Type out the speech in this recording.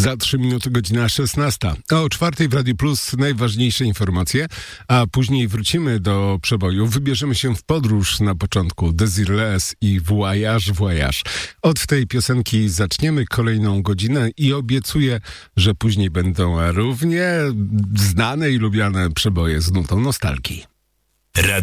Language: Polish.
Za 3 minuty godzina 16. O 4 w Radiu Plus najważniejsze informacje, a później wrócimy do przeboju. Wybierzemy się w podróż na początku. Desireless i Voyage, Voyage. Od tej piosenki zaczniemy kolejną godzinę i obiecuję, że później będą równie znane i lubiane przeboje z nutą nostalgii. Radio